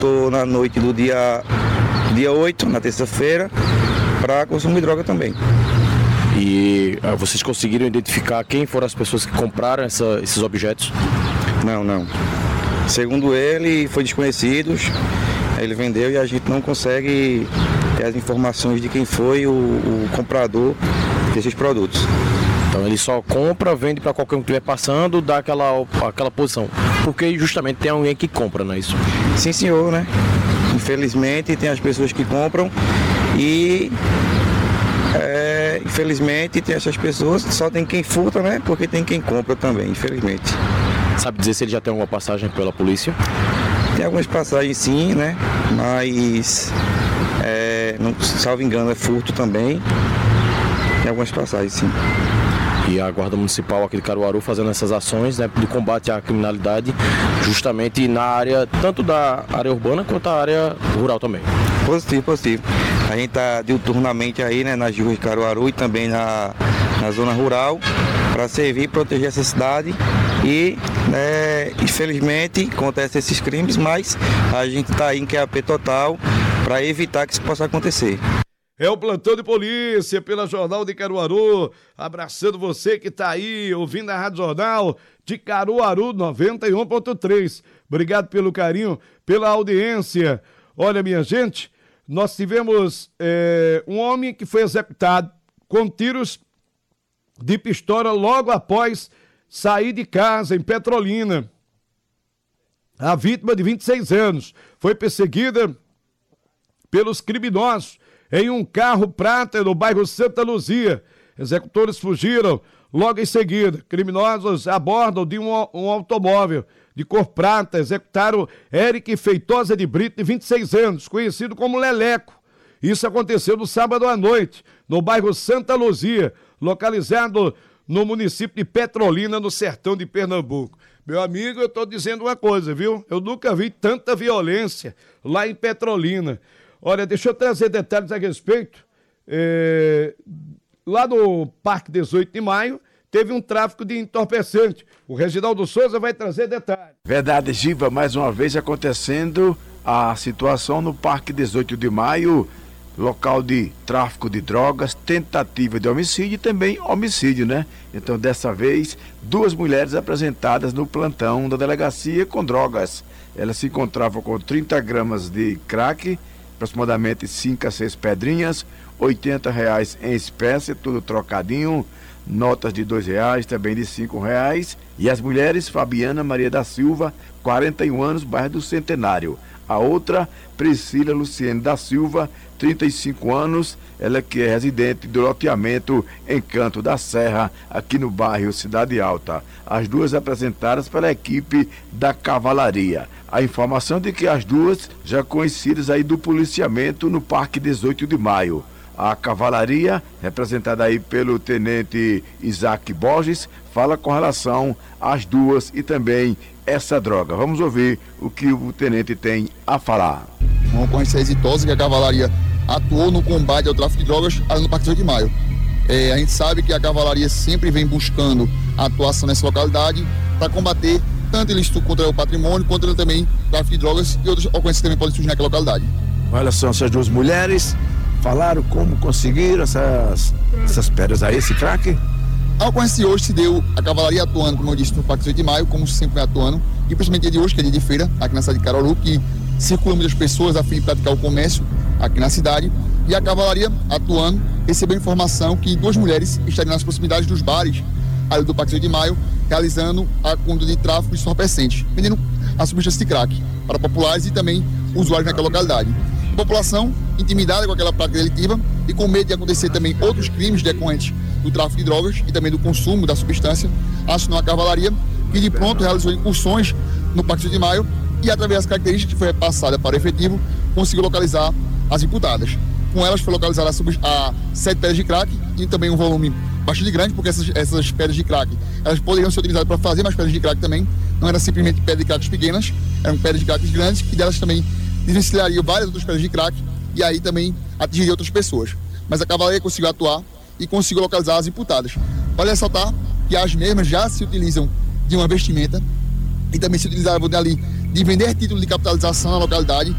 voltou na noite do dia 8, na terça-feira, para consumir droga também. E vocês conseguiram identificar quem foram as pessoas que compraram esses objetos? Não. Segundo ele, foi desconhecidos. Ele vendeu e a gente não consegue ter as informações de quem foi o comprador desses produtos. Então ele só compra, vende para qualquer um que estiver passando, dá aquela posição. Porque justamente tem alguém que compra, não é isso? Sim, senhor, né? Infelizmente tem as pessoas que compram e infelizmente tem essas pessoas, só tem quem furta, né? Porque tem quem compra também, infelizmente. Sabe dizer se ele já tem alguma passagem pela polícia? Tem algumas passagens sim, né? Mas, não, salvo engano, é furto também. Tem algumas passagens sim. E a Guarda Municipal aqui de Caruaru fazendo essas ações, né, de combate à criminalidade, justamente na área, tanto da área urbana quanto da área rural também. Positivo. A gente está diuturnamente aí, né, nas ruas de Caruaru e também na zona rural, para servir e proteger essa cidade. E, infelizmente, acontecem esses crimes, mas a gente está aí em QAP total para evitar que isso possa acontecer. É o Plantão de Polícia pela Jornal de Caruaru, abraçando você que está aí ouvindo a Rádio Jornal de Caruaru 91.3. Obrigado pelo carinho, pela audiência. Olha, minha gente, nós tivemos um homem que foi executado com tiros de pistola logo após sair de casa em Petrolina. A vítima, de 26 anos, foi perseguida pelos criminosos em um carro prata no bairro Santa Luzia. Executores fugiram logo em seguida. Criminosos abordam de um automóvel de cor prata. Executaram Eric Feitosa de Brito, de 26 anos, conhecido como Leleco. Isso aconteceu no sábado à noite, no bairro Santa Luzia, localizado no município de Petrolina, no sertão de Pernambuco. Meu amigo, eu estou dizendo uma coisa, viu? Eu nunca vi tanta violência lá em Petrolina. Olha, deixa eu trazer detalhes a respeito. Lá no Parque 18 de Maio, teve um tráfico de entorpecente. O Reginaldo Souza vai trazer detalhes. Verdade, Giva, mais uma vez acontecendo a situação no Parque 18 de Maio, local de tráfico de drogas, tentativa de homicídio e também homicídio, né? Então, dessa vez, 2 mulheres apresentadas no plantão da delegacia com drogas. Elas se encontravam com 30 gramas de crack, aproximadamente 5 a 6 pedrinhas, R$80 em espécie, tudo trocadinho, notas de R$2, também de R$5. E as mulheres, Fabiana Maria da Silva, 41 anos, bairro do Centenário. A outra, Priscila Luciene da Silva, 35 anos, ela que é residente do loteamento Encanto da Serra, aqui no bairro Cidade Alta. As duas apresentadas pela equipe da Cavalaria. A informação de que as duas já conhecidas aí do policiamento no Parque 18 de Maio. A Cavalaria, representada aí pelo tenente Isaac Borges, fala com relação às duas e também essa droga. Vamos ouvir o que o tenente tem a falar. Uma ocorrência exitosa que a Cavalaria atuou no combate ao tráfico de drogas ali no Parque 18 de Maio. A gente sabe que a Cavalaria sempre vem buscando a atuação nessa localidade para combater tanto ilícito contra o patrimônio, quanto também tráfico de drogas e outras ocorrências que também podem surgir naquela localidade. Olha só, essas duas mulheres falaram como conseguiram essas pedras aí, esse crack? A ocorrência de hoje se deu a Cavalaria atuando, como eu disse, no Parque 18 de Maio, como sempre vem atuando, e principalmente dia de hoje, que é dia de feira, aqui na cidade de Caruaru, que circulam muitas pessoas a fim de praticar o comércio aqui na cidade, e a Cavalaria atuando, recebeu informação que 2 mulheres estariam nas proximidades dos bares ali do Parque 18 de Maio, realizando a conduta de tráfico de entorpecentes, vendendo a substância de crack para populares e também usuários naquela localidade. A população intimidada com aquela prática delitiva e com medo de acontecer também outros crimes decorrentes do tráfico de drogas e também do consumo da substância, acionou a Cavalaria, que de pronto realizou incursões no Parque 18 de Maio e, através das características que foi passada para o efetivo, conseguiu localizar as imputadas. Com elas foi localizada a 7 pedras de crack e também um volume bastante grande, porque essas pedras de crack elas poderiam ser utilizadas para fazer mais pedras de crack também, não eram simplesmente pedras de crack pequenas, eram pedras de crack grandes e delas também desvencilhariam várias outras pedras de crack e aí também atingiria outras pessoas. Mas a Cavalaria conseguiu atuar e conseguiu localizar as imputadas. Vale ressaltar que as mesmas já se utilizam de uma vestimenta e também se utilizavam ali de vender título de capitalização na localidade